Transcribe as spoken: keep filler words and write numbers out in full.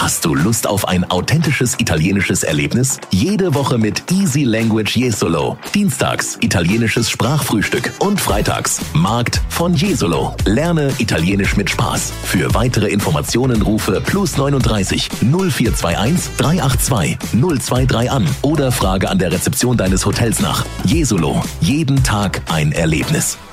Hast du Lust auf ein authentisches italienisches Erlebnis? Jede Woche mit Easy Language Jesolo. Dienstags italienisches Sprachfrühstück und freitags Markt von Jesolo. Lerne Italienisch mit Spaß. Für weitere Informationen rufe plus neununddreißig null vier zwei eins drei acht zwei null zwei drei an oder frage an der Rezeption deines Hotels nach. Jesolo. Jeden Tag ein Erlebnis.